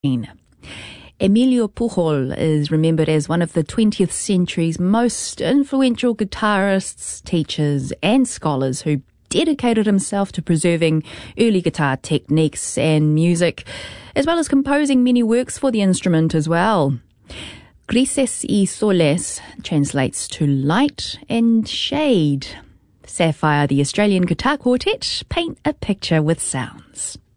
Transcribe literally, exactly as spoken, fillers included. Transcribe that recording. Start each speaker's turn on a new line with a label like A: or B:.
A: Emilio Pujol is remembered as one of the twentieth century's most influential guitarists, teachers, and scholars who dedicated himself to preserving early guitar techniques and music, as well as composing many works for the instrument as well. Grises y Soles translates to light and shade. Sapphire, the Australian Guitar Quartet, paint a picture with sounds.